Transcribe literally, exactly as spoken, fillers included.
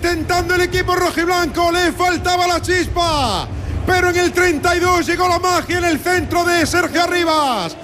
intentando el equipo rojiblanco, le faltaba la chispa, pero en el treinta y dos llegó la magia en el centro de Sergio Arribas.